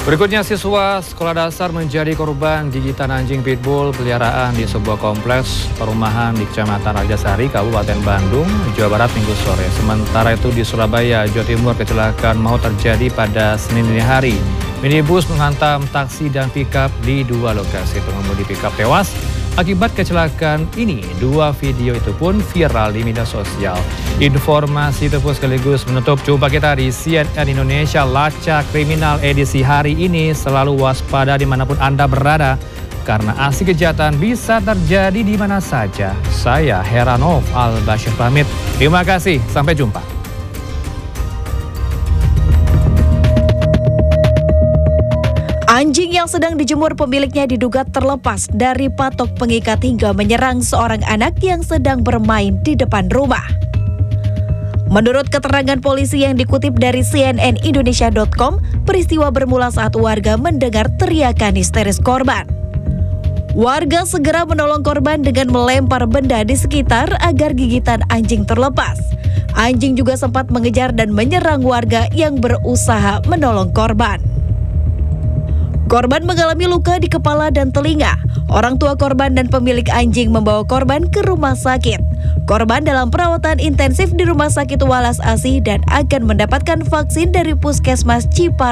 Berikutnya, siswa sekolah dasar menjadi korban gigitan anjing pitbull peliharaan di sebuah kompleks perumahan di Kecamatan Rajasari, Kabupaten Bandung, Jawa Barat Minggu sore. Sementara itu di Surabaya, Jawa Timur, kecelakaan maut terjadi pada Senin dini hari. Minibus menghantam taksi dan pikap di dua lokasi. Pengemudi pikap tewas akibat kecelakaan ini. Dua video itu pun viral di media sosial. Informasi itu pun sekaligus menutup jumpa kita di CNN Indonesia Lacak Kriminal edisi hari ini. Selalu waspada dimanapun Anda berada, karena aksi kejahatan bisa terjadi di mana saja. Saya Heranov Al-Bashir pamit. Terima kasih, sampai jumpa. Anjing yang sedang dijemur pemiliknya diduga terlepas dari patok pengikat hingga menyerang seorang anak yang sedang bermain di depan rumah. Menurut keterangan polisi yang dikutip dari cnnindonesia.com, peristiwa bermula saat warga mendengar teriakan histeris korban. Warga segera menolong korban dengan melempar benda di sekitar agar gigitan anjing terlepas. Anjing juga sempat mengejar dan menyerang warga yang berusaha menolong korban. Korban mengalami luka di kepala dan telinga. Orang tua korban dan pemilik anjing membawa korban ke rumah sakit. Korban dalam perawatan intensif di Rumah Sakit Walas Asih dan akan mendapatkan vaksin dari Puskesmas Cipar